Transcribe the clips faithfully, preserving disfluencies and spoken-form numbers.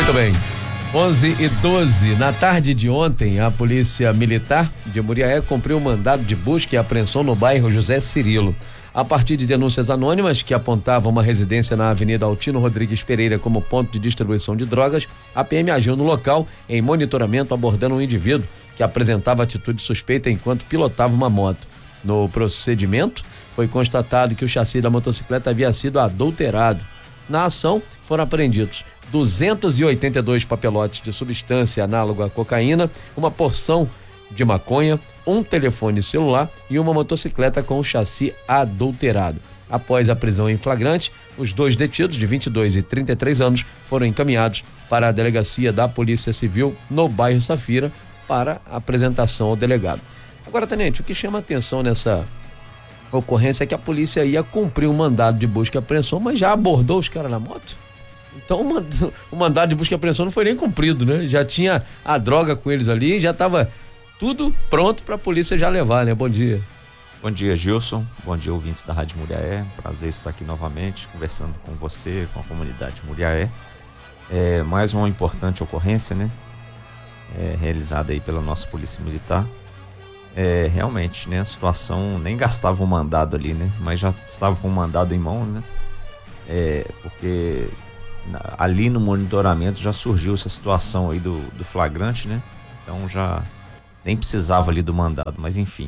Muito bem. onze e doze, na tarde de ontem, a Polícia Militar de Muriaé cumpriu o mandado de busca e apreensão no bairro José Cirilo. A partir de denúncias anônimas que apontavam uma residência na Avenida Altino Rodrigues Pereira como ponto de distribuição de drogas, a P M agiu no local em monitoramento, abordando um indivíduo que apresentava atitude suspeita enquanto pilotava uma moto. No procedimento, foi constatado que o chassi da motocicleta havia sido adulterado. Na ação, foram apreendidos duzentos e oitenta e dois papelotes de substância análoga à cocaína, uma porção de maconha, um telefone celular e uma motocicleta com o chassi adulterado. Após a prisão em flagrante, os dois detidos de vinte e dois e trinta e três anos foram encaminhados para a delegacia da Polícia Civil no bairro Safira para apresentação ao delegado. Agora, tenente, o que chama atenção nessa ocorrência é que a polícia ia cumprir um mandado de busca e apreensão, mas já abordou os caras na moto? Então o mandado de busca e apreensão não foi nem cumprido, né? Já tinha a droga com eles ali, já estava tudo pronto para a polícia já levar, né? Bom dia. Bom dia, Gilson. Bom dia, ouvintes da Rádio Muriaé. Prazer estar aqui novamente conversando com você, com a comunidade Muriaé. É mais uma importante ocorrência, né? É, realizada aí pela nossa Polícia Militar. É, realmente, né? A situação nem gastava o mandado ali, né? Mas já estava com o mandado em mão, né? É, porque ali no monitoramento já surgiu essa situação aí do, do flagrante, né? Então já nem precisava ali do mandado, mas enfim.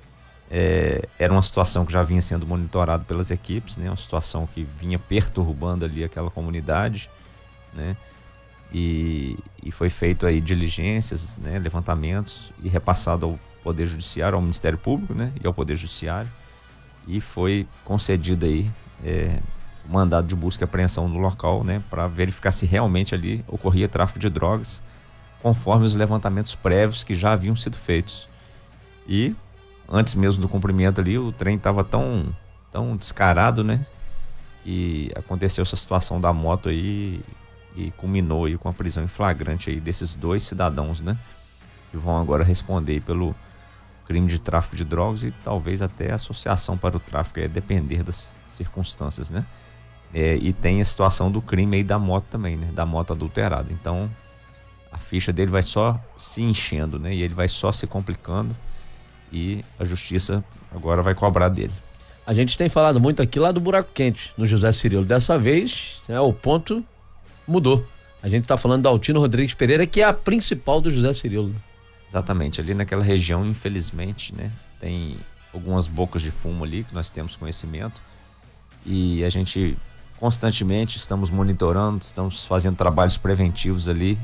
É, era uma situação que já vinha sendo monitorada pelas equipes, né? Uma situação que vinha perturbando ali aquela comunidade, né? E, e foi feito aí diligências, né? Levantamentos e repassado ao Poder Judiciário, ao Ministério Público, né? E ao Poder Judiciário, e foi concedido aí é, mandado de busca e apreensão no local, né, para verificar se realmente ali ocorria tráfico de drogas, conforme os levantamentos prévios que já haviam sido feitos. E antes mesmo do cumprimento ali, o trem estava tão, tão descarado, né, que aconteceu essa situação da moto aí e culminou aí com a prisão em flagrante aí desses dois cidadãos, né, que vão agora responder pelo crime de tráfico de drogas e talvez até associação para o tráfico, é depender das circunstâncias, né. É, e tem a situação do crime aí da moto também, né? Da moto adulterada. Então, a ficha dele vai só se enchendo, né? E ele vai só se complicando e a justiça agora vai cobrar dele. A gente tem falado muito aqui lá do buraco quente, no José Cirilo. Dessa vez, né, o ponto mudou. A gente está falando da Altino Rodrigues Pereira, que é a principal do José Cirilo. Exatamente. Ali naquela região, infelizmente, né? Tem algumas bocas de fumo ali que nós temos conhecimento e a gente constantemente estamos monitorando, estamos fazendo trabalhos preventivos ali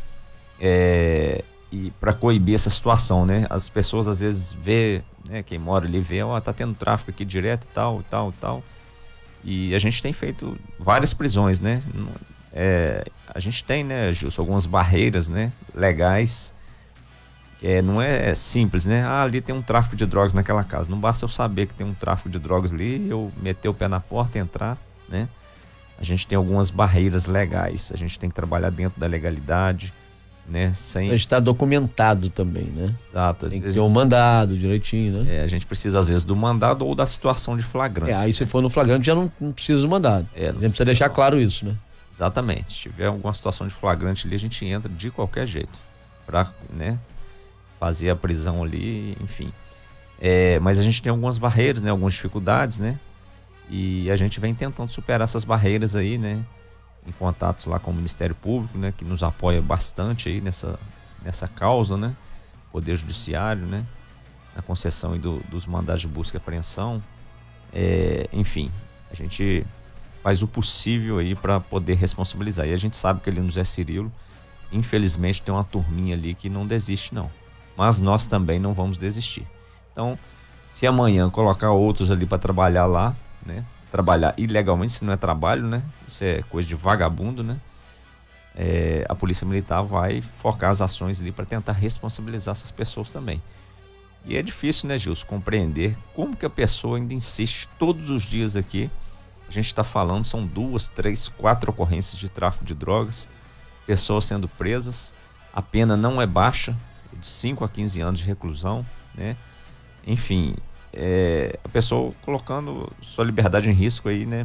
é, e para coibir essa situação, né? As pessoas às vezes vê, né? Quem mora ali vê, ó, tá tendo tráfico aqui direto e tal, e tal, e tal. E a gente tem feito várias prisões, né? É, a gente tem, né, Gilson, algumas barreiras, né, legais. É, não é simples, né? Ah, ali tem um tráfico de drogas naquela casa. Não basta eu saber que tem um tráfico de drogas ali, eu meter o pé na porta e entrar, né? A gente tem algumas barreiras legais, a gente tem que trabalhar dentro da legalidade, né? Sem... Está documentado também, né? Exato. Às tem que vezes ter um mandado direitinho, né? É, a gente precisa às vezes do mandado ou da situação de flagrante. É, aí se for no flagrante já não, não precisa do mandado. É, a gente precisa deixar claro isso, né? Exatamente. Se tiver alguma situação de flagrante ali, a gente entra de qualquer jeito para, né, fazer a prisão ali, enfim. É, mas a gente tem algumas barreiras, né? Algumas dificuldades, né? E a gente vem tentando superar essas barreiras aí, né? Em contatos lá com o Ministério Público, né? Que nos apoia bastante aí nessa, nessa causa, né? Poder Judiciário, né? Na concessão aí do, dos mandados de busca e apreensão. É, enfim, a gente faz o possível aí para poder responsabilizar. E a gente sabe que ali no Zé Cirilo, infelizmente, tem uma turminha ali que não desiste, não. Mas nós também não vamos desistir. Então, se amanhã colocar outros ali para trabalhar lá, né? Trabalhar ilegalmente, se não é trabalho, né? Isso é coisa de vagabundo, né? É, a Polícia Militar vai focar as ações ali para tentar responsabilizar essas pessoas também. E é difícil, né, Gilson, compreender como que a pessoa ainda insiste todos os dias aqui. A gente está falando, são duas, três, quatro ocorrências de tráfico de drogas, pessoas sendo presas, a pena não é baixa, de cinco a quinze anos de reclusão, né? Enfim, é, a pessoa colocando sua liberdade em risco aí, né?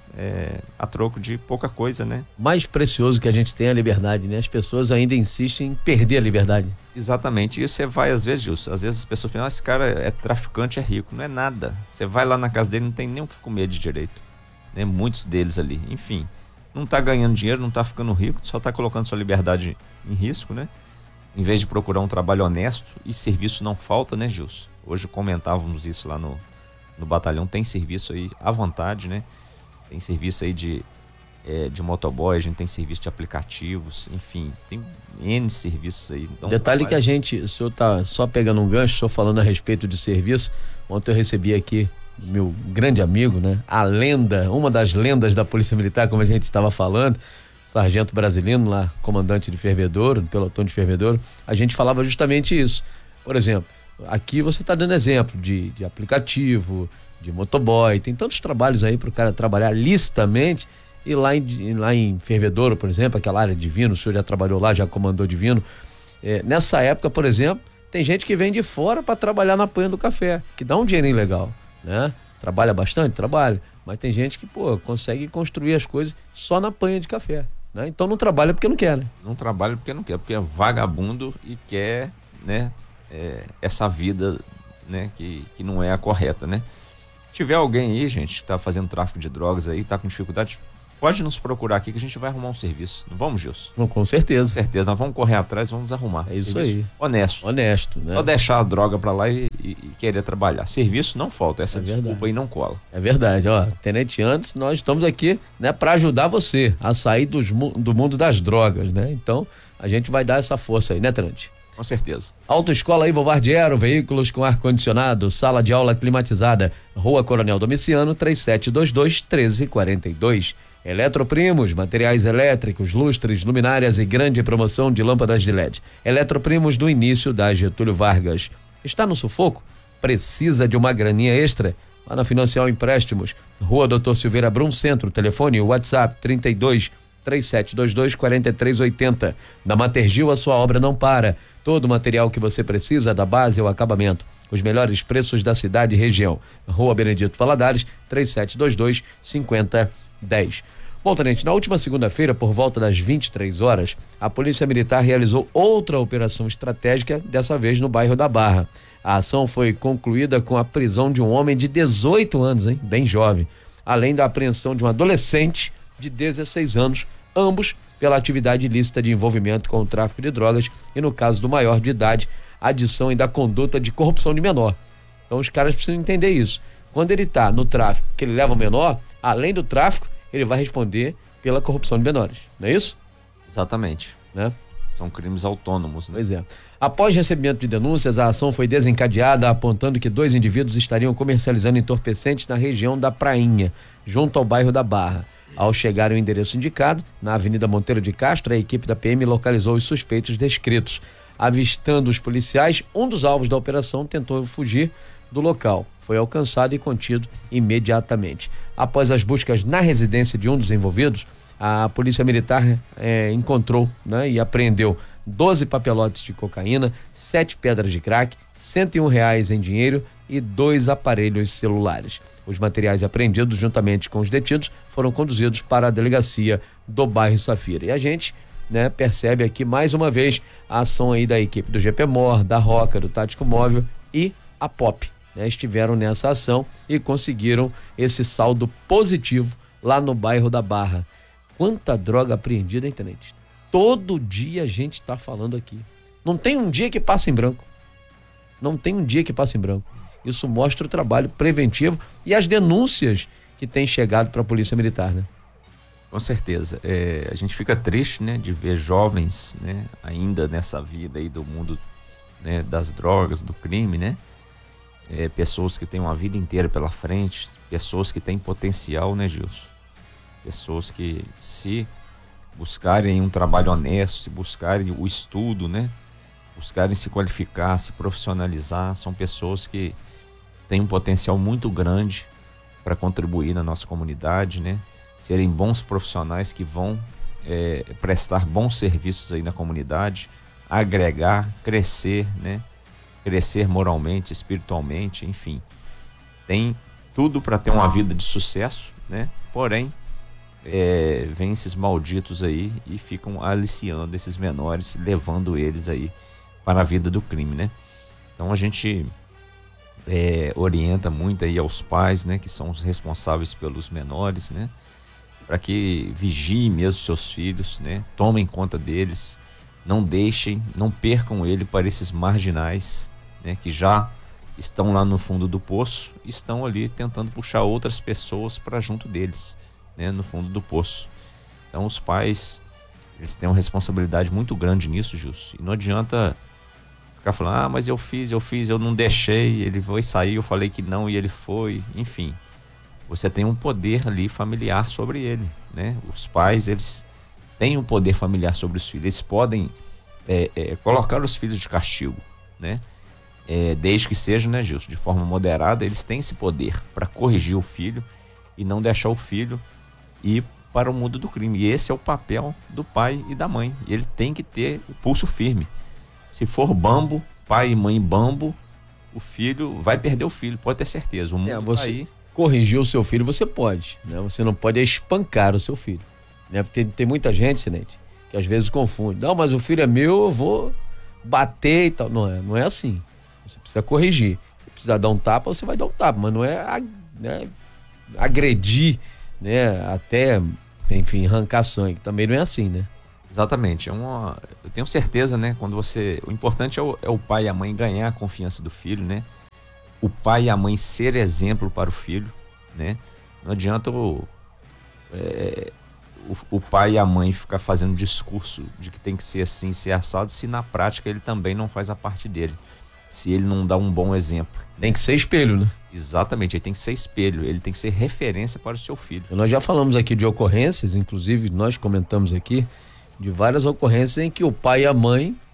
é, a troco de pouca coisa, né? Mais precioso que a gente tem é a liberdade, né? As pessoas ainda insistem em perder a liberdade. Exatamente, e você vai às vezes, Gilson, às vezes as pessoas pensam, ah, esse cara é traficante, é rico. Não é nada, você vai lá na casa dele, não tem nem o que comer de direito, né? Muitos deles ali, enfim, não tá ganhando dinheiro, não tá ficando rico, só tá colocando sua liberdade em risco, né? Em vez de procurar um trabalho honesto, e serviço não falta, né, Gilson? Hoje comentávamos isso lá no, no batalhão, tem serviço aí à vontade, né? Tem serviço aí de, é, de motoboy, a gente tem serviço de aplicativos, enfim, tem N serviços aí. Então, Detalhe vai... que a gente, o senhor tá só pegando um gancho, só falando a respeito de serviço. Ontem eu recebi aqui meu grande amigo, né? A lenda, uma das lendas da Polícia Militar, como a gente estava falando, sargento brasileiro lá, comandante de Fervedouro, do pelotão de Fervedouro. A gente falava justamente isso. Por exemplo, aqui você está dando exemplo de, de aplicativo, de motoboy, tem tantos trabalhos aí para o cara trabalhar licitamente. E lá em, lá em Fervedouro, por exemplo, aquela área de Divino, o senhor já trabalhou lá, já comandou Divino. É, nessa época, por exemplo, tem gente que vem de fora para trabalhar na panha do café, que dá um dinheirinho legal, né? Trabalha bastante? Trabalha. Mas tem gente que, pô, consegue construir as coisas só na panha de café, né? Então não trabalha porque não quer, né? Não trabalha porque não quer, porque é vagabundo e quer, né, é, essa vida, né, que, que não é a correta, né? Se tiver alguém aí, gente, que tá fazendo tráfico de drogas aí, tá com dificuldade, pode nos procurar aqui que a gente vai arrumar um serviço. Não vamos, Gilson? Não, com certeza. Com certeza, nós vamos correr atrás, vamos arrumar. É isso serviço aí. Honesto. Honesto, né? Só deixar a droga pra lá e, e, e querer trabalhar. Serviço não falta, essa É desculpa verdade. aí não cola. É verdade, ó, Tenente Anderson, nós estamos aqui, né, para ajudar você a sair dos, mu- do mundo das drogas, né? Então, a gente vai dar essa força aí, né, Tenente? Com certeza. Autoescola Ivo Vardiero, veículos com ar-condicionado, sala de aula climatizada, Rua Coronel Domiciano, três sete dois dois, um três quatro dois. Eletroprimos, materiais elétricos, lustres, luminárias e grande promoção de lâmpadas de L E D. Eletroprimos do início da Getúlio Vargas. Está no sufoco? Precisa de uma graninha extra? Lá na Financial Empréstimos, Rua Doutor Silveira Brum Centro, telefone WhatsApp trinta e dois, três sete dois dois, quatro três oito zero. Na Matergil a sua obra não para. Todo o material que você precisa, da base ao acabamento. Os melhores preços da cidade e região. Rua Benedito Valadares, três sete dois dois, cinco zero um zero. Bom, Tenente, na última segunda-feira, por volta das vinte e três horas, a Polícia Militar realizou outra operação estratégica, dessa vez no bairro da Barra. A ação foi concluída com a prisão de um homem de dezoito anos, hein? Bem jovem, além da apreensão de um adolescente de dezesseis anos, ambos pela atividade ilícita de envolvimento com o tráfico de drogas e, no caso do maior de idade, adição ainda da conduta de corrupção de menor. Então os caras precisam entender isso. Quando ele está no tráfico, que ele leva o menor, além do tráfico, ele vai responder pela corrupção de menores, não é isso? Exatamente. Né? São crimes autônomos, né? Pois é. Após recebimento de denúncias, a ação foi desencadeada apontando que dois indivíduos estariam comercializando entorpecentes na região da Prainha, junto ao bairro da Barra. Ao chegar ao endereço indicado, na Avenida Monteiro de Castro, a equipe da P M localizou os suspeitos descritos. Avistando os policiais, um dos alvos da operação tentou fugir do local. Foi alcançado e contido imediatamente. Após as buscas na residência de um dos envolvidos, a Polícia Militar eh, encontrou, né, e apreendeu doze papelotes de cocaína, sete pedras de crack, cento e um reais em dinheiro e dois aparelhos celulares. Os materiais apreendidos, juntamente com os detidos, foram conduzidos para a delegacia do bairro Safira. E a gente, né, percebe aqui mais uma vez a ação aí da equipe do G P M O R, da Roca, do Tático Móvel e a P O P, né, estiveram nessa ação e conseguiram esse saldo positivo lá no bairro da Barra. Quanta droga apreendida, hein, Tenente? Todo dia a gente está falando aqui. Não tem um dia que passa em branco. Não tem um dia que passa em branco. Isso mostra o trabalho preventivo e as denúncias que têm chegado para a Polícia Militar, né? Com certeza. É, a gente fica triste, né, de ver jovens, né, ainda nessa vida aí do mundo, né, das drogas, do crime, né? É, pessoas que têm uma vida inteira pela frente, pessoas que têm potencial, né, Gilson? Pessoas que, se buscarem um trabalho honesto, se buscarem o estudo, né, buscarem se qualificar, se profissionalizar, são pessoas que têm um potencial muito grande para contribuir na nossa comunidade, né? Serem bons profissionais que vão é, prestar bons serviços aí na comunidade, agregar, crescer, né? Crescer moralmente, espiritualmente, enfim. Tem tudo para ter uma vida de sucesso, né? Porém, é, vem esses malditos aí e ficam aliciando esses menores, levando eles aí para a vida do crime, né? Então a gente é, orienta muito aí aos pais, né, que são os responsáveis pelos menores, né, para que vigiem mesmo seus filhos, né, tomem conta deles, não deixem, não percam ele para esses marginais, né, que já estão lá no fundo do poço, estão ali tentando puxar outras pessoas para junto deles, né, no fundo do poço. Então os pais, eles têm uma responsabilidade muito grande nisso, Gilson, e não adianta ficar falando, ah, mas eu fiz, eu fiz, eu não deixei, ele foi sair, eu falei que não e ele foi, enfim. Você tem um poder ali familiar sobre ele, né? Os pais, eles têm um poder familiar sobre os filhos, eles podem é, é, colocar os filhos de castigo, né? É, desde que seja, né, Gilson, de forma moderada, eles têm esse poder para corrigir o filho e não deixar o filho ir para o mundo do crime. E esse é o papel do pai e da mãe. E ele tem que ter o pulso firme. Se for bambo, pai e mãe bambo, o filho vai perder o filho, pode ter certeza. O mundo é, você tá aí. Corrigir o seu filho você pode, né? Você não pode espancar o seu filho, né? Porque tem, tem muita gente, Sinete, que às vezes confunde. Não, mas o filho é meu, eu vou bater e tal. Não é, não é assim. Você precisa corrigir. Se precisar dar um tapa, você vai dar um tapa, mas não é, né, agredir, né, até, enfim, arrancar sangue. Também não é assim, né? Exatamente. É uma, eu tenho certeza, né, quando você... O importante é o, é o pai e a mãe ganhar a confiança do filho, né? O pai e a mãe ser exemplo para o filho, né? Não adianta o, é, o, o pai e a mãe ficar fazendo discurso de que tem que ser assim, ser assado, se na prática ele também não faz a parte dele. Se ele não dá um bom exemplo. Tem que ser espelho, né? Exatamente, ele tem que ser espelho, ele tem que ser referência para o seu filho. Nós já falamos aqui de ocorrências, inclusive nós comentamos aqui, de várias ocorrências em que o pai e a mãe